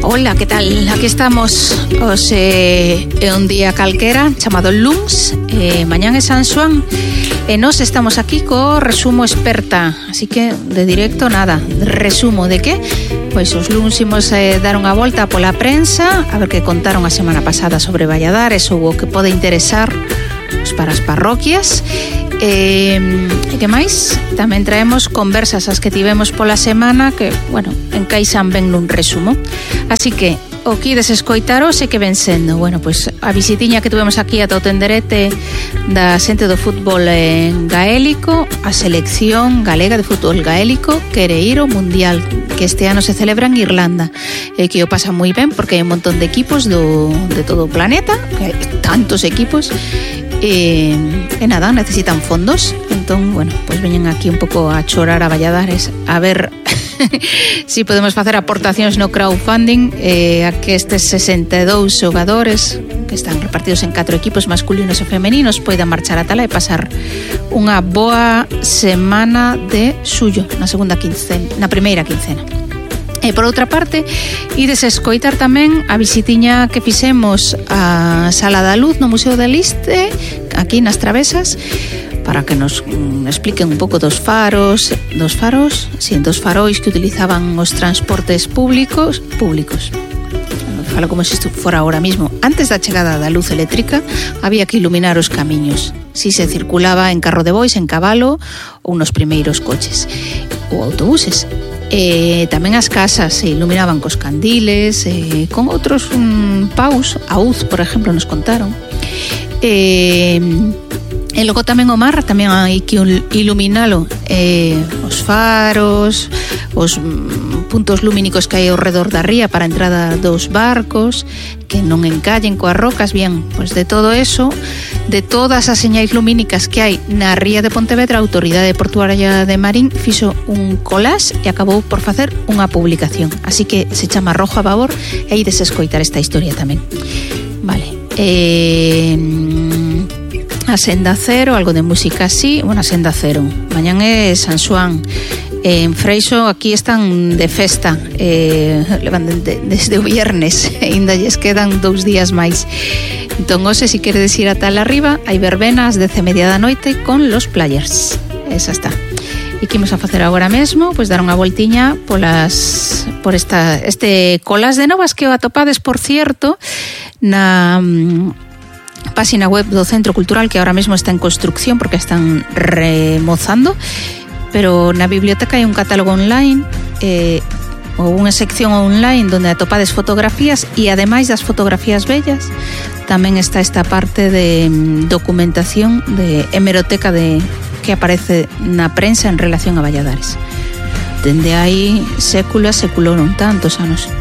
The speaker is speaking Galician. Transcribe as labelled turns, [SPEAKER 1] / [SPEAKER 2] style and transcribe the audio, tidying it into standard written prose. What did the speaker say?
[SPEAKER 1] Ola, que tal? Aquí estamos. Hoxe é un día calquera chamado luns, mañán é San Xoán e nós estamos aquí co resumo experta. Así que de directo nada, resumo de que? Pois os luns imos dar unha volta pola prensa a ver que contaron a semana pasada sobre Valladares ou o que pode interesar para as parroquias. E que máis? Tamén traemos conversas as que tivemos pola semana que, bueno, encaixan ben nun resumo. Así que o que ides escoitar hoxe que ven sendo, bueno, pois a visitiña que tuvemos aquí ata o tenderete da xente do fútbol gaélico, a selección galega de fútbol gaélico quere ir ao mundial que este ano se celebra en Irlanda e que o pasa moi ben porque hai un montón de equipos de todo o planeta, que hai tantos equipos. E nada, necesitan fondos. Entón, bueno, pues veñen aquí un pouco a chorar a Valladares a ver si podemos facer aportacións no crowdfunding a que estes 62 xogadores que están repartidos en 4 equipos masculinos e femeninos poidan marchar a tala e pasar unha boa semana de xullo na primeira quincena. E por outra parte, ides escoitar tamén a visitiña que fixemos a Sala da Luz no Museo de Liste, aquí nas Travesas, para que nos expliquen un pouco dos farois que utilizaban os transportes públicos. Falo como se isto fora ahora mismo. Antes da chegada da luz eléctrica, había que iluminar os camiños. Si se circulaba en carro de bois, en cabalo ou nos primeiros coches ou autobuses. Tamén as casas se iluminaban cos candiles, con outros paus, a UZ, por exemplo, nos contaron. E logo tamén o mar, tamén hai que iluminalo, os faros, os puntos lumínicos que hai ao redor da ría para a entrada dos barcos, que non encallen coas rocas. Bien, pois de todo eso, de todas as señais lumínicas que hai na ría de Pontevedra, a Autoridade Portuaria de Marín fixo un collage e acabou por facer unha publicación. Así que se chama Rojo a Babor e ides escoitar esta historia tamén. Vale. A Senda Cero, algo de música así. Bueno, a Senda Cero. Mañán é San Xoán. En Freixo aquí están de festa, levan desde o viernes, ainda lles quedan 2 días máis. Entón, hoxe, se queredes ir a tal arriba, hai verbena ás 10:30 da noite con los players. Esa está. E que imos a facer agora mesmo? Pois dar unha voltiña por este colas de novas que o atopades, por cierto, na página web do Centro Cultural, que ahora mesmo está en construcción porque están remozando. Pero na biblioteca hai un catálogo online ou unha sección online donde atopades fotografías e ademais das fotografías bellas tamén está esta parte de documentación de hemeroteca que aparece na prensa en relación a Valladares. Dende aí séculos, non tantos anos.